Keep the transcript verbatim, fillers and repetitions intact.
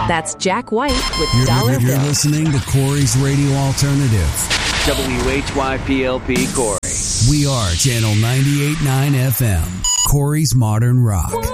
That's Jack White with You're, Dollar you're, Bill. you're listening to Corey's Radio Alternative. W H Y P L P Corey. We are Channel ninety-eight point nine F M. Corey's Modern Rock.